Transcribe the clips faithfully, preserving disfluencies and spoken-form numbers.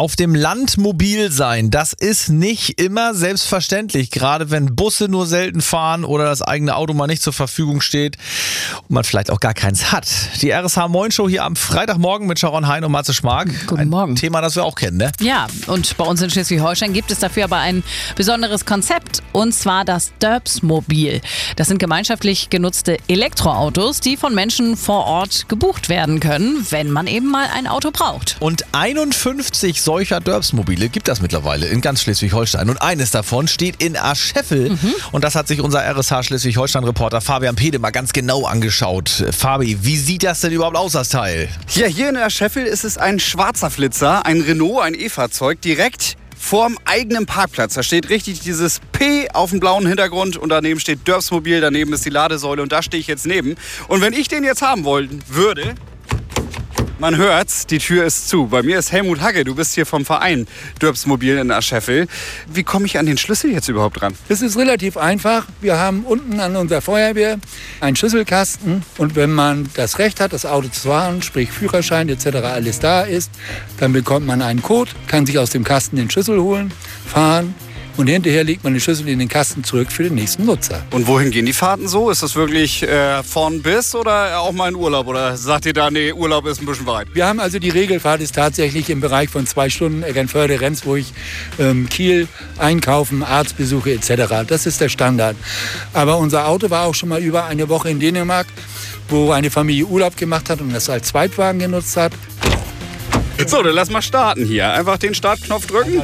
Auf dem Land mobil sein, das ist nicht immer selbstverständlich, gerade wenn Busse nur selten fahren oder das eigene Auto mal nicht zur Verfügung steht und man vielleicht auch gar keins hat. Die R S H Moin Show hier am Freitagmorgen mit Sharon Hein und Matze Schmark. Guten ein Morgen. Thema, das wir auch kennen, ne? Ja, und bei uns in Schleswig-Holstein gibt es dafür aber ein besonderes Konzept, und zwar das Derbsmobil. Das sind gemeinschaftlich genutzte Elektroautos, die von Menschen vor Ort gebucht werden können, wenn man eben mal ein Auto braucht. Und einundfünfzig solcher Derbsmobile gibt es mittlerweile in ganz Schleswig-Holstein. Und eines davon steht in Ascheffel. Mhm. Und das hat sich unser R S H Schleswig-Holstein-Reporter Fabian Pede mal ganz genau angeschaut. Fabi, wie sieht das denn überhaupt aus, das Teil? Ja, hier in Ascheffel ist es ein schwarzer Flitzer, ein Renault, ein E-Fahrzeug, direkt vorm eigenen Parkplatz. Da steht richtig dieses P auf dem blauen Hintergrund und daneben steht Derbsmobil, daneben ist die Ladesäule und da stehe ich jetzt neben. Und wenn ich den jetzt haben wollen würde, man hört's, die Tür ist zu. Bei mir ist Helmut Hagge, du bist hier vom Verein Derbsmobil in Ascheffel. Wie komme ich an den Schlüssel jetzt überhaupt ran? Es ist relativ einfach. Wir haben unten an unserer Feuerwehr einen Schlüsselkasten und wenn man das Recht hat, das Auto zu fahren, sprich Führerschein et cetera alles da ist, dann bekommt man einen Code, kann sich aus dem Kasten den Schlüssel holen, fahren. Und hinterher legt man den Schlüssel in den Kasten zurück für den nächsten Nutzer. Und wohin gehen die Fahrten so? Ist das wirklich äh, von bis oder auch mal in Urlaub? Oder sagt ihr da, nee, Urlaub ist ein bisschen weit? Wir haben also die Regelfahrt ist tatsächlich im Bereich von zwei Stunden Eckernförde, Rendsburg, ähm, Kiel, Einkaufen, Arztbesuche et cetera. Das ist der Standard. Aber unser Auto war auch schon mal über eine Woche in Dänemark, wo eine Familie Urlaub gemacht hat und das als Zweitwagen genutzt hat. So, dann lass mal starten hier. Einfach den Startknopf drücken.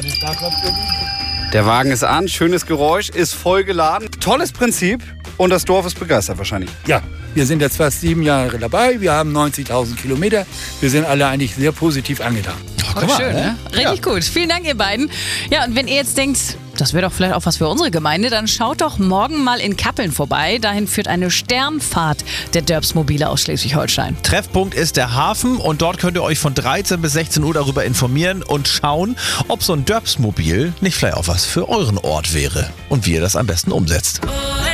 Der Wagen ist an, schönes Geräusch, ist voll geladen. Tolles Prinzip und das Dorf ist begeistert wahrscheinlich. Ja, wir sind jetzt fast sieben Jahre dabei. Wir haben neunzigtausend Kilometer. Wir sind alle eigentlich sehr positiv angetan. Oh, guck mal, schön, ne? Richtig ja. gut. Vielen Dank, ihr beiden. Ja, und wenn ihr jetzt denkt, das wäre doch vielleicht auch was für unsere Gemeinde, dann schaut doch morgen mal in Kappeln vorbei. Dahin führt eine Sternfahrt der Derbsmobile aus Schleswig-Holstein. Treffpunkt ist der Hafen und dort könnt ihr euch von dreizehn bis sechzehn Uhr darüber informieren und schauen, ob so ein Derbsmobil nicht vielleicht auch was für euren Ort wäre und wie ihr das am besten umsetzt.